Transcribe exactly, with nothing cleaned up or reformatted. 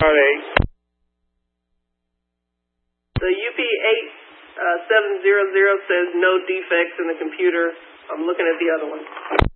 eight. The U P eight seven zero zero says no defects in the computer. I'm looking at the other one.